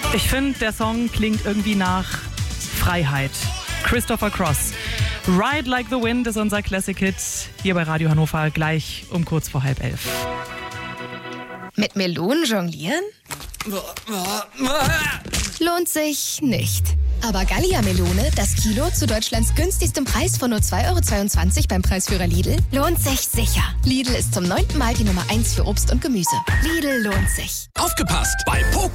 Ich finde, der Song klingt irgendwie nach Freiheit. Christopher Cross. Ride Like the Wind ist unser Classic-Hit hier bei Radio Hannover, gleich um kurz vor 10:30. Mit Melonen jonglieren? Lohnt sich nicht. Aber Gallia-Melone, das Kilo zu Deutschlands günstigstem Preis von nur 2,22 € beim Preisführer Lidl, lohnt sich sicher. Lidl ist zum 9. Mal die Nummer 1 für Obst und Gemüse. Lidl lohnt sich. Aufgepasst! Bei Poco